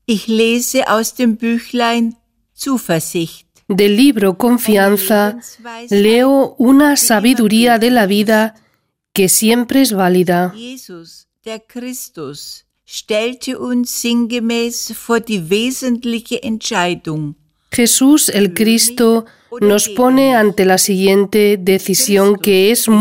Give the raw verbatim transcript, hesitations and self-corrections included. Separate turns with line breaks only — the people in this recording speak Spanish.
Ich lese aus dem Büchlein Zuversicht.
Del libro Confianza leo una sabiduría de la vida que siempre es válida.
Jesus, der Christus, stellte uns sinngemäß vor die wesentliche Entscheidung.
Jesús el Cristo nos pone ante la siguiente decisión que es muy